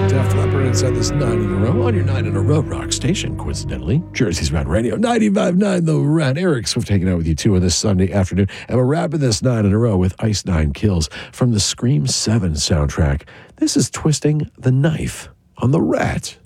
Def Leppard inside this 9 in a row on your 9 in a row rock station, coincidentally. Jersey's Rat Radio, 95.9 The Rat. Eric Swift hanging out with you too on this Sunday afternoon. And we're wrapping this 9 in a row with Ice Nine Kills from the Scream 7 soundtrack. This is Twisting the Knife on The Rat.